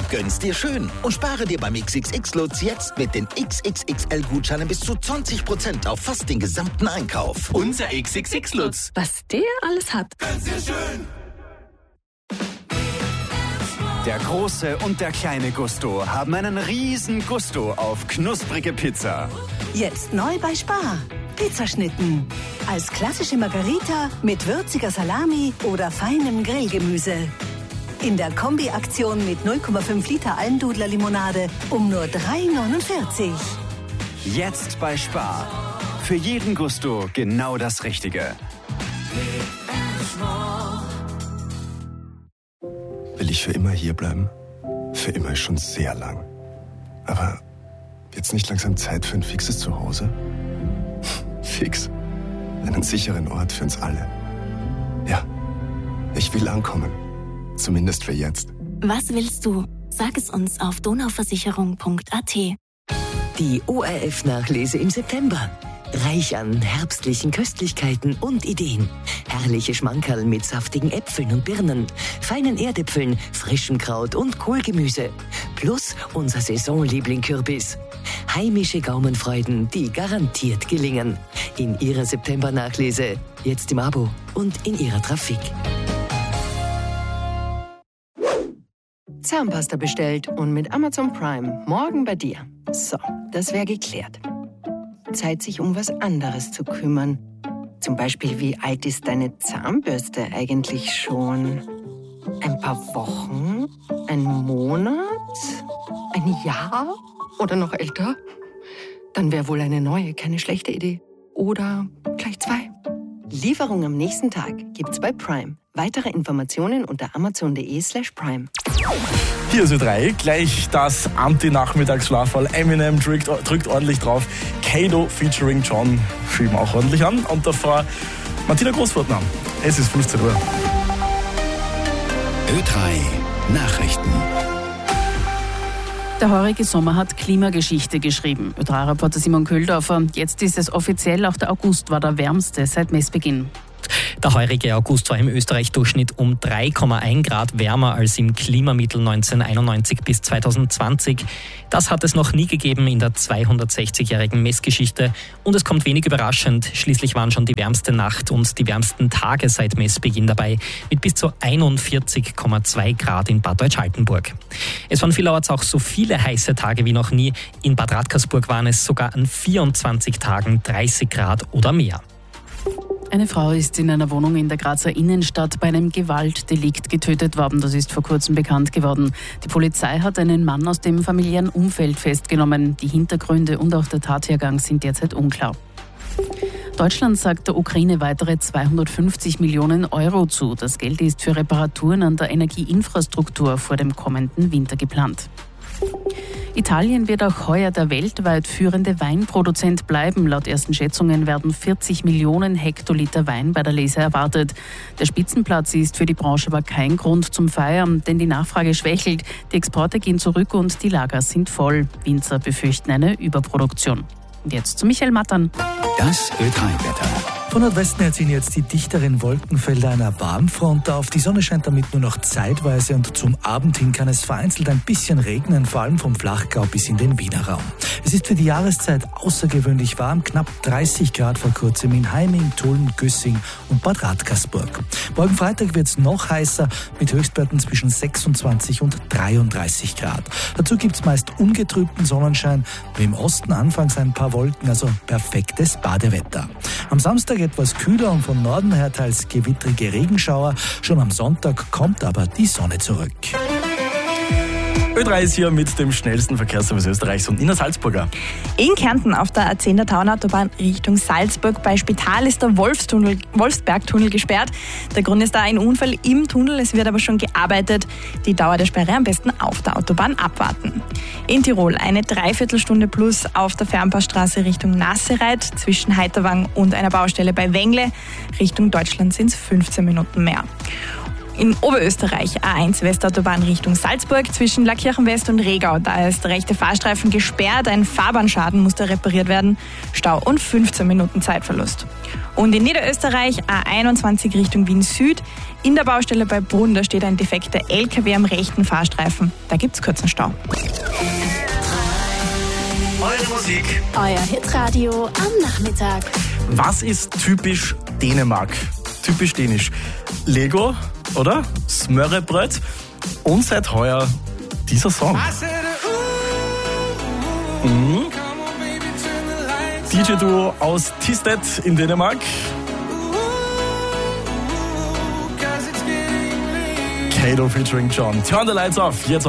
Gönn's dir schön und spare dir beim XXX-Lutz jetzt mit den XXXL-Gutscheinen bis zu 20% auf fast den gesamten Einkauf. Unser XXX-Lutz. Was der alles hat. Gönn's dir schön. Der große und der kleine Gusto haben einen riesen Gusto auf knusprige Pizza. Jetzt neu bei Spar. Pizzaschnitten. Als klassische Margarita mit würziger Salami oder feinem Grillgemüse. In der Kombi-Aktion mit 0,5 Liter Almdudler-Limonade um nur 3,49. Jetzt bei Spar. Für jeden Gusto genau das Richtige. Will ich für immer hier bleiben? Für immer ist schon sehr lang. Aber jetzt nicht langsam Zeit für ein fixes Zuhause? Fix. Einen sicheren Ort für uns alle. Ja, ich will ankommen. Zumindest für jetzt. Was willst du? Sag es uns auf donauversicherung.at. Die ORF-Nachlese im September. Reich an herbstlichen Köstlichkeiten und Ideen. Herrliche Schmankerl mit saftigen Äpfeln und Birnen, feinen Erdäpfeln, frischem Kraut und Kohlgemüse. Plus unser Saisonliebling Kürbis. Heimische Gaumenfreuden, die garantiert gelingen. In Ihrer September-Nachlese, jetzt im Abo und in Ihrer Trafik. Zahnpasta bestellt und mit Amazon Prime morgen bei dir. So, das wäre geklärt. Zeit, sich um was anderes zu kümmern. Zum Beispiel, wie alt ist deine Zahnbürste eigentlich schon? Ein paar Wochen? Ein Monat? Ein Jahr? Oder noch älter? Dann wäre wohl eine neue keine schlechte Idee. Oder gleich 2. Lieferung am nächsten Tag gibt's bei Prime. Weitere Informationen unter amazon.de/prime. Hier ist Ö3, gleich das Anti-Nachmittagsschlafall. Eminem drückt ordentlich drauf. Kato featuring John schieben auch ordentlich an. Und davor Martina Großfurtner. Es ist 15 Uhr. Ö3 Nachrichten. Der heurige Sommer hat Klimageschichte geschrieben. Ö3-Reporter Simon Köhldorfer. Jetzt ist es offiziell, auch der August war der wärmste seit Messbeginn. Der heurige August war im Österreich-Durchschnitt um 3,1 Grad wärmer als im Klimamittel 1991 bis 2020. Das hat es noch nie gegeben in der 260-jährigen Messgeschichte. Und es kommt wenig überraschend. Schließlich waren schon die wärmste Nacht und die wärmsten Tage seit Messbeginn dabei, mit bis zu 41,2 Grad in Bad Deutsch-Altenburg. Es waren vielerorts auch so viele heiße Tage wie noch nie. In Bad Radkersburg waren es sogar an 24 Tagen 30 Grad oder mehr. Eine Frau ist in einer Wohnung in der Grazer Innenstadt bei einem Gewaltdelikt getötet worden. Das ist vor kurzem bekannt geworden. Die Polizei hat einen Mann aus dem familiären Umfeld festgenommen. Die Hintergründe und auch der Tathergang sind derzeit unklar. Deutschland sagt der Ukraine weitere 250 Millionen Euro zu. Das Geld ist für Reparaturen an der Energieinfrastruktur vor dem kommenden Winter geplant. Italien wird auch heuer der weltweit führende Weinproduzent bleiben. Laut ersten Schätzungen werden 40 Millionen Hektoliter Wein bei der Lese erwartet. Der Spitzenplatz ist für die Branche aber kein Grund zum Feiern, denn die Nachfrage schwächelt, die Exporte gehen zurück und die Lager sind voll. Winzer befürchten eine Überproduktion. Und jetzt zu Michael Mattern. Das Ö3-Wetter. Von Nordwesten her ziehen jetzt die dichteren Wolkenfelder einer Warmfront auf. Die Sonne scheint damit nur noch zeitweise und zum Abend hin kann es vereinzelt ein bisschen regnen, vor allem vom Flachgau bis in den Wiener Raum. Es ist für die Jahreszeit außergewöhnlich warm, knapp 30 Grad vor kurzem in Heiming, Tulln, Güssing und Bad Radkersburg. Morgen Freitag wird es noch heißer mit Höchstwerten zwischen 26 und 33 Grad. Dazu gibt es meist ungetrübten Sonnenschein, wie im Osten anfangs ein paar Wolken, also perfektes Badewetter. Am Samstag etwas kühler und von Norden her teils gewittrige Regenschauer. Schon am Sonntag kommt aber die Sonne zurück. Ö3 ist hier mit dem schnellsten Verkehrsservice Österreichs und Nina Salzburger. In Kärnten auf der A10 der Tauernautobahn Richtung Salzburg bei Spital ist der Wolfsbergtunnel gesperrt. Der Grund ist da ein Unfall im Tunnel, es wird aber schon gearbeitet. Die Dauer der Sperre am besten auf der Autobahn abwarten. In Tirol eine Dreiviertelstunde plus auf der Fernpassstraße Richtung Nassereit zwischen Heiterwang und einer Baustelle bei Wengle. Richtung Deutschland sind es 15 Minuten mehr. In Oberösterreich A1 Westautobahn Richtung Salzburg zwischen Lackirchen West und Regau. Da ist der rechte Fahrstreifen gesperrt, ein Fahrbahnschaden musste repariert werden. Stau und 15 Minuten Zeitverlust. Und in Niederösterreich A21 Richtung Wien Süd. In der Baustelle bei Brunn, da steht ein defekter LKW am rechten Fahrstreifen. Da gibt's kurzen Stau. Eure Musik. Euer Hitradio am Nachmittag. Was ist typisch Dänemark? Typisch dänisch. Lego, oder? Smørrebrød. Und seit heuer dieser Song. DJ-Duo aus Tisted in Dänemark. Kato featuring John. Turn the lights off. Jetzt